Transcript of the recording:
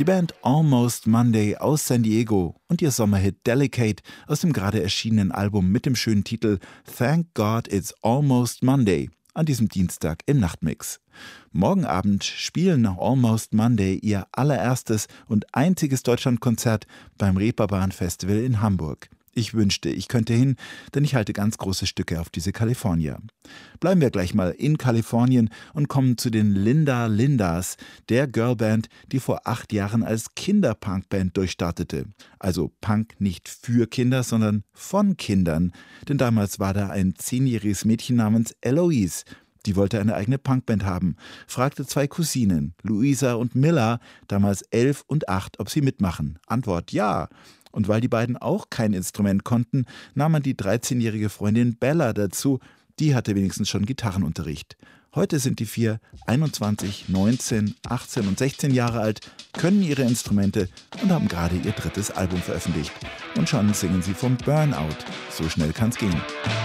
Die Band Almost Monday aus San Diego und ihr Sommerhit Delicate aus dem gerade erschienenen Album mit dem schönen Titel Thank God It's Almost Monday an diesem Dienstag im Nachtmix. Morgen Abend spielen Almost Monday ihr allererstes und einziges Deutschlandkonzert beim Reeperbahn Festival in Hamburg. Ich wünschte, ich könnte hin, denn ich halte ganz große Stücke auf diese Kalifornier. Bleiben wir gleich mal in Kalifornien und kommen zu den Linda Lindas, der Girlband, die vor 8 Jahren als Kinderpunkband durchstartete. Also Punk nicht für Kinder, sondern von Kindern. Denn damals war da ein 10-jähriges Mädchen namens Eloise. Die wollte eine eigene Punkband haben, fragte 2 Cousinen, Luisa und Milla, damals 11 und 8, ob sie mitmachen. Antwort: ja. Und weil die beiden auch kein Instrument konnten, nahm man die 13-jährige Freundin Bella dazu. Die hatte wenigstens schon Gitarrenunterricht. Heute sind die 4 21, 19, 18 und 16 Jahre alt, können ihre Instrumente und haben gerade ihr 3. Album veröffentlicht. Und schon singen sie vom Burnout. So schnell kann's gehen.